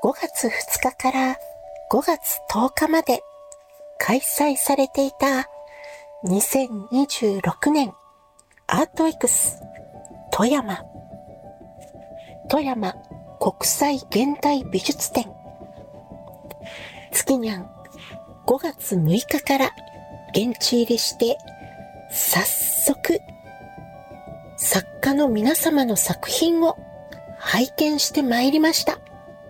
5月2日から5月10日まで開催されていた2026年アートエクス富山国際現代美術展。月にゃん5月6日から現地入りして早速作家の皆様の作品を拝見してまいりました。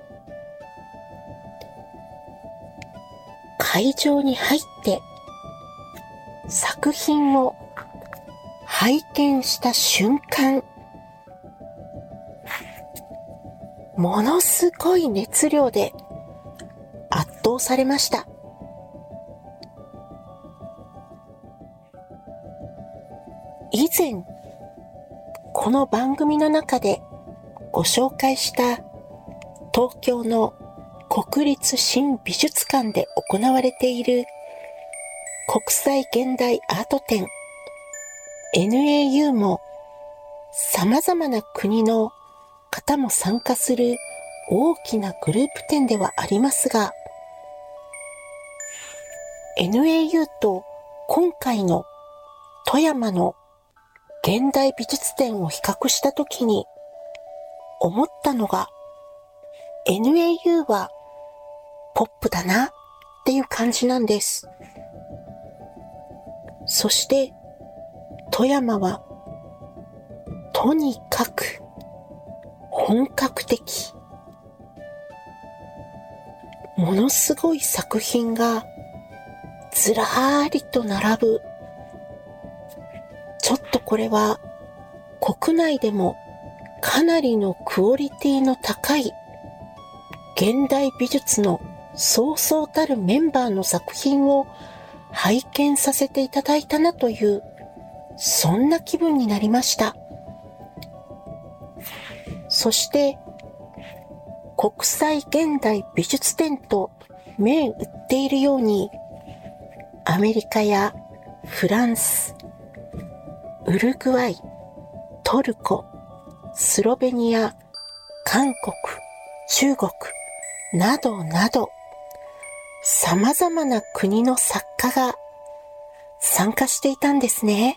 会場に入って作品を拝見した瞬間、ものすごい熱量で圧倒されました。以前この番組の中でご紹介した東京の国立新美術館で行われている国際現代アート展 NAU も様々な国の方も参加する大きなグループ展ではありますが、 NAU と今回の富山の現代美術展を比較したときに思ったのが、 NAU はポップだなっていう感じなんです。そして富山はとにかく本格的、ものすごい作品がずらーりと並ぶ。ちょっとこれは国内でもかなりのクオリティの高い現代美術のそうそうたるメンバーの作品を拝見させていただいたなという、そんな気分になりました。そして国際現代美術展と銘打っているように、アメリカやフランス、ウルグアイ、トルコ、スロベニア、韓国、中国などなど、様々な国の作家が参加していたんですね。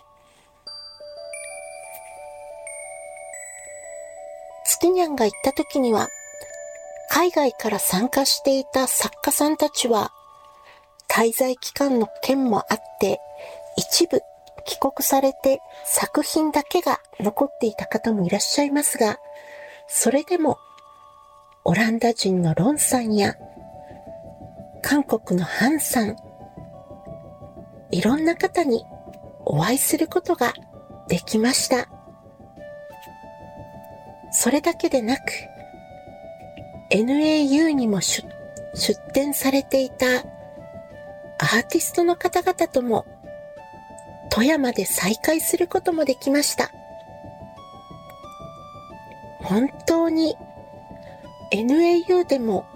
月にゃんが行った時には、海外から参加していた作家さんたちは滞在期間の件もあって一部帰国されて作品だけが残っていた方もいらっしゃいますが、それでもオランダ人のロンさんや韓国のハンさん、いろんな方にお会いすることができました。それだけでなく NAU にも出展されていたアーティストの方々とも富山で再会することもできました。本当に NAU でも